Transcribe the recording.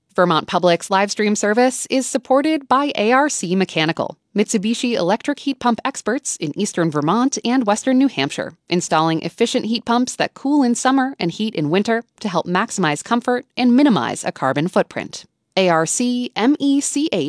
Vermont Public's live stream service is supported by ARC Mechanical, Mitsubishi electric heat pump experts in eastern Vermont and western New Hampshire, installing efficient heat pumps that cool in summer and heat in winter to help maximize comfort and minimize a carbon footprint. ARCMECH.com.